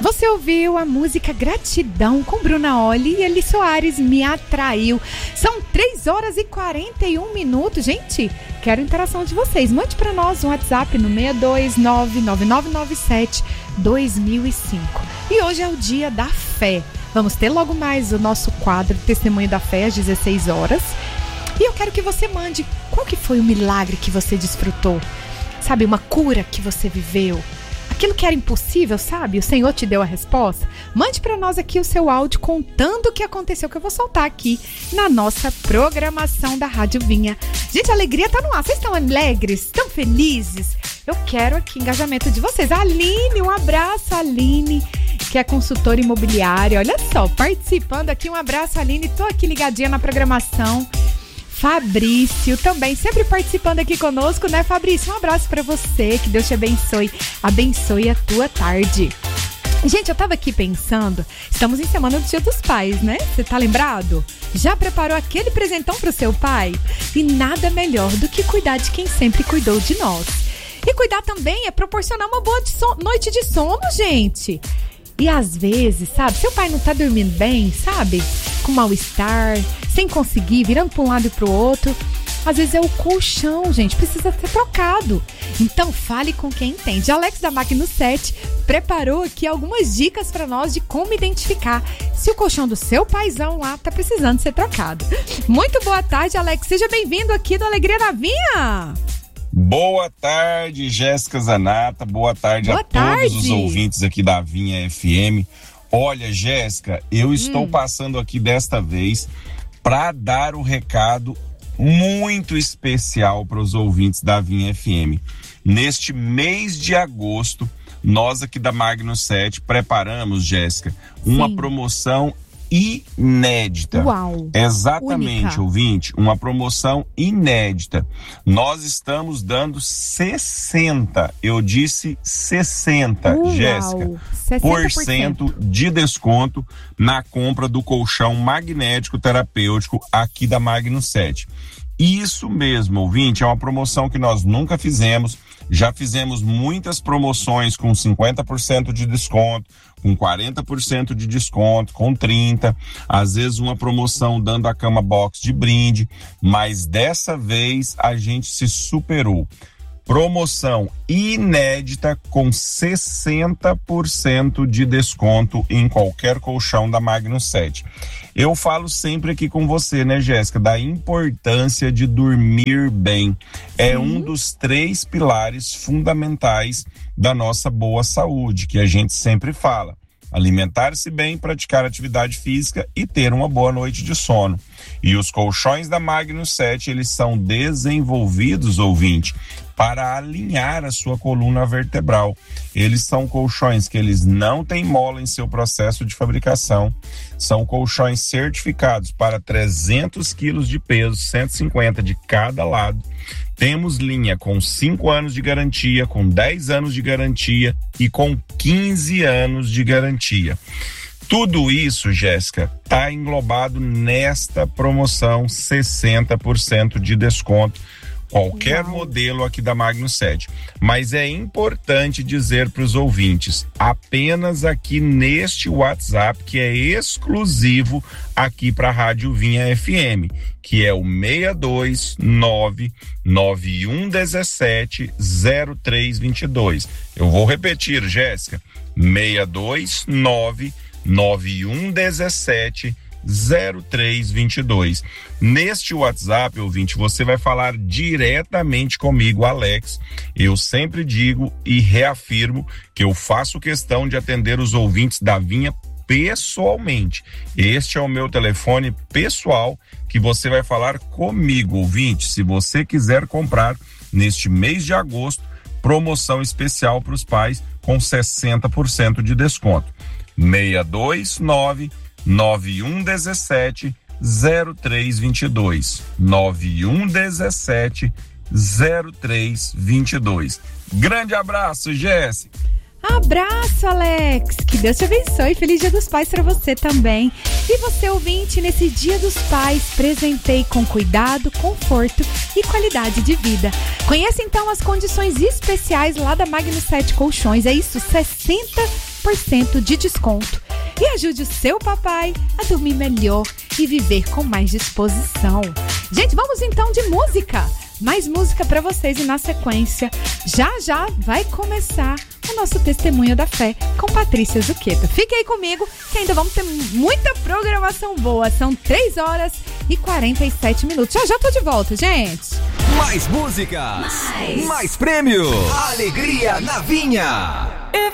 Você ouviu a música Gratidão com Bruna Olli e Eli Soares, Me Atraiu. São 3h41. Gente, quero a interação de vocês. Mande para nós um WhatsApp no 62999972005. E hoje é o dia da fé. Vamos ter logo mais o nosso quadro Testemunho da Fé às 16 horas. E eu quero que você mande qual que foi o milagre que você desfrutou. Sabe, uma cura que você viveu. Aquilo que era impossível, sabe? O Senhor te deu a resposta. Mande para nós aqui o seu áudio contando o que aconteceu, que eu vou soltar aqui na nossa programação da Rádio Vinha. Gente, a alegria tá no ar. Vocês estão alegres? Estão felizes? Eu quero aqui engajamento de vocês. Aline, um abraço, Aline, que é consultora imobiliária. Olha só, participando aqui. Um abraço, Aline. Tô aqui ligadinha na programação. Fabrício também, sempre participando aqui conosco, né, Fabrício? Um abraço pra você, que Deus te abençoe. Abençoe a tua tarde. Gente, eu tava aqui pensando, estamos em semana do Dia dos Pais, né? Você tá lembrado? Já preparou aquele presentão pro seu pai? E nada melhor do que cuidar de quem sempre cuidou de nós. E cuidar também é proporcionar uma boa noite de sono, gente. E às vezes, sabe, seu pai não tá dormindo bem, sabe? Com mal-estar, sem conseguir, virando pra um lado e pro outro. Às vezes é o colchão, gente, precisa ser trocado. Então fale com quem entende. Alex da Máquina 7 preparou aqui algumas dicas pra nós de como identificar se o colchão do seu paizão lá tá precisando ser trocado. Muito boa tarde, Alex. Seja bem-vindo aqui do Alegria da Vinha. Boa tarde, Jéssica Zanata. Boa tarde a todos os ouvintes aqui da Vinha FM. Olha, Jéssica, eu estou passando aqui desta vez para dar um recado muito especial para os ouvintes da Vinha FM. Neste mês de agosto, nós aqui da Magno 7 preparamos, Jéssica, uma promoção inédita. Uau! Exatamente, única. Ouvinte, uma promoção inédita. Nós estamos dando 60, eu disse 60, Uau, Jéssica, 60% de desconto na compra do colchão magnético terapêutico aqui da Magno 7. Isso mesmo, ouvinte, é uma promoção que nós nunca fizemos. Já fizemos muitas promoções com 50% de desconto, com 40% de desconto, com 30%, às vezes uma promoção dando a cama box de brinde, mas dessa vez a gente se superou. Promoção inédita com 60% de desconto em qualquer colchão da Magno 7. Eu falo sempre aqui com você, né, Jéssica, da importância de dormir bem. É um dos 3 pilares fundamentais da nossa boa saúde, que a gente sempre fala. Alimentar-se bem, praticar atividade física e ter uma boa noite de sono. E os colchões da Magno 7, eles são desenvolvidos, ouvinte, para alinhar a sua coluna vertebral. Eles são colchões que eles não têm mola em seu processo de fabricação. São colchões certificados para 300 quilos de peso, 150 de cada lado. Temos linha com 5 anos de garantia, com 10 anos de garantia e com 15 anos de garantia. Tudo isso, Jéssica, está englobado nesta promoção 60% de desconto. Qualquer modelo aqui da Magno 7. Mas é importante dizer para os ouvintes, apenas aqui neste WhatsApp, que é exclusivo aqui para a Rádio Vinha FM, que é o 629-9117-0322. Eu vou repetir, Jéssica, 629-9117-0322. 0322. Neste WhatsApp, ouvinte, você vai falar diretamente comigo, Alex. Eu sempre digo e reafirmo que eu faço questão de atender os ouvintes da Vinha pessoalmente. Este é o meu telefone pessoal que você vai falar comigo, ouvinte. Se você quiser comprar neste mês de agosto, promoção especial para os pais com 60% de desconto. 629-9117-0322. 9117-0322. Grande abraço, Jéssica. Abraço, Alex. Que Deus te abençoe. Feliz Dia dos Pais para você também. E você, ouvinte, nesse Dia dos Pais, presentei com cuidado, conforto e qualidade de vida. Conheça então as condições especiais lá da Magno 7 Colchões. É isso, 60% 10% de desconto. E ajude o seu papai a dormir melhor e viver com mais disposição. Gente, vamos então de música. Mais música para vocês e na sequência, já vai começar o nosso Testemunho da Fé com Patrícia Zuqueta. Fique aí comigo que ainda vamos ter muita programação boa. São 3h47. Já tô de volta, gente. Mais músicas, mais prêmio, alegria na Vinha.